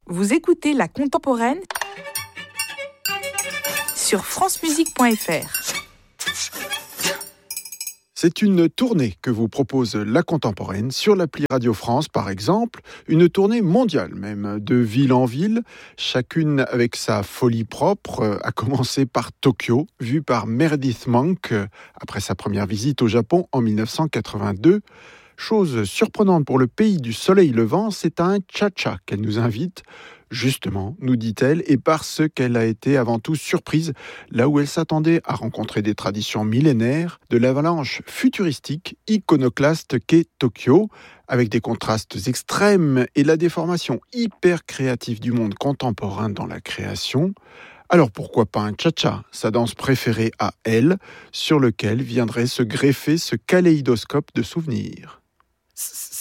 Vous écoutez La Contemporaine sur francemusique.fr. C'est une tournée que vous propose La Contemporaine sur l'appli Radio France, par exemple. Une tournée mondiale, même, de ville en ville, chacune avec sa folie propre, à commencer par Tokyo, vue par Meredith Monk, après sa première visite au Japon en 1982. Chose surprenante pour le pays du soleil levant, c'est à un cha-cha qu'elle nous invite. Justement, nous dit-elle, et parce qu'elle a été avant tout surprise, là où elle s'attendait à rencontrer des traditions millénaires, de l'avalanche futuristique, iconoclaste qu'est Tokyo, avec des contrastes extrêmes et la déformation hyper créative du monde contemporain dans la création. Alors pourquoi pas un cha-cha, sa danse préférée à elle, sur lequel viendrait se greffer ce kaléidoscope de souvenirs.